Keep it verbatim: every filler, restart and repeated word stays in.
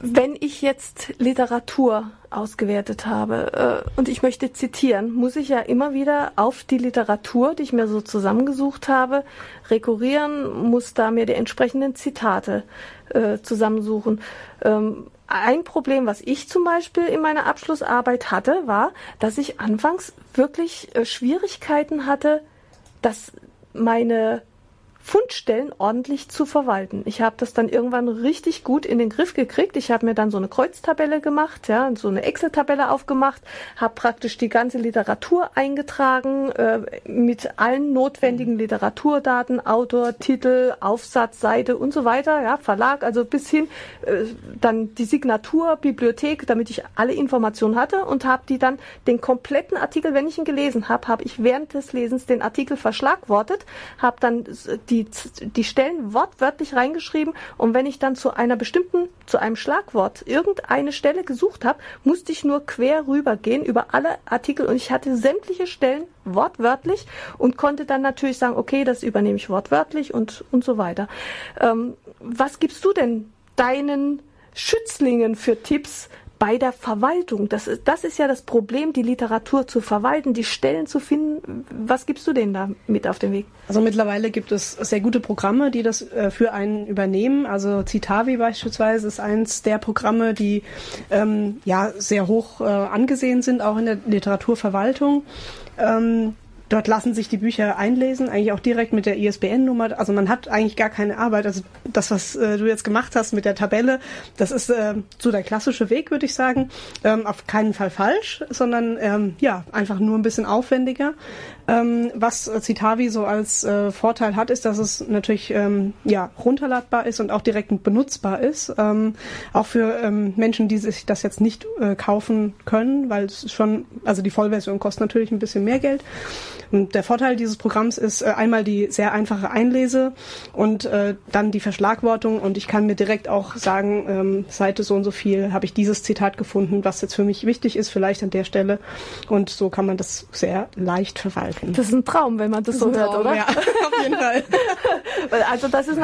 Wenn ich jetzt Literatur ausgewertet habe äh, und ich möchte zitieren, muss ich ja immer wieder auf die Literatur, die ich mir so zusammengesucht habe, rekurrieren, muss da mir die entsprechenden Zitate äh, zusammensuchen. Ähm, ein Problem, was ich zum Beispiel in meiner Abschlussarbeit hatte, war, dass ich anfangs wirklich äh, Schwierigkeiten hatte, dass meine Fundstellen ordentlich zu verwalten. Ich habe das dann irgendwann richtig gut in den Griff gekriegt. Ich habe mir dann so eine Kreuztabelle gemacht, ja, so eine Excel-Tabelle aufgemacht, habe praktisch die ganze Literatur eingetragen äh, mit allen notwendigen Literaturdaten, Autor, Titel, Aufsatz, Seite und so weiter, ja, Verlag, also bis hin äh, dann die Signatur, Bibliothek, damit ich alle Informationen hatte und habe die dann den kompletten Artikel, wenn ich ihn gelesen habe, habe ich während des Lesens den Artikel verschlagwortet, habe dann die Die, die Stellen wortwörtlich reingeschrieben und wenn ich dann zu einer bestimmten, zu einem Schlagwort irgendeine Stelle gesucht habe, musste ich nur quer rübergehen über alle Artikel und ich hatte sämtliche Stellen wortwörtlich und konnte dann natürlich sagen, okay, das übernehme ich wortwörtlich und, und so weiter. Ähm, was gibst du denn deinen Schützlingen für Tipps bei der Verwaltung? Das ist, das ist ja das Problem, die Literatur zu verwalten, die Stellen zu finden. Was gibst du denen da mit auf den Weg? Also mittlerweile gibt es sehr gute Programme, die das äh, für einen übernehmen. Also Citavi beispielsweise ist eins der Programme, die ähm, ja sehr hoch äh, angesehen sind, auch in der Literaturverwaltung. Ähm, Dort lassen sich die Bücher einlesen, eigentlich auch direkt mit der I S B N-Nummer. Also man hat eigentlich gar keine Arbeit. Also das, was äh, du jetzt gemacht hast mit der Tabelle, das ist äh, so der klassische Weg, würde ich sagen. Ähm, auf keinen Fall falsch, sondern ähm, ja einfach nur ein bisschen aufwendiger. Ähm, was äh, Citavi so als äh, Vorteil hat, ist, dass es natürlich ähm, ja runterladbar ist und auch direkt benutzbar ist. Ähm, auch für ähm, Menschen, die sich das jetzt nicht äh, kaufen können, weil es schon, also die Vollversion kostet natürlich ein bisschen mehr Geld. Und der Vorteil dieses Programms ist äh, einmal die sehr einfache Einlese und äh, dann die Verschlagwortung und ich kann mir direkt auch sagen, ähm, Seite so und so viel habe ich dieses Zitat gefunden, was jetzt für mich wichtig ist, vielleicht an der Stelle, und so kann man das sehr leicht verwalten. Das ist ein Traum, wenn man das, das so hört, Traum, oder? Ja, auf jeden Fall. Also das ist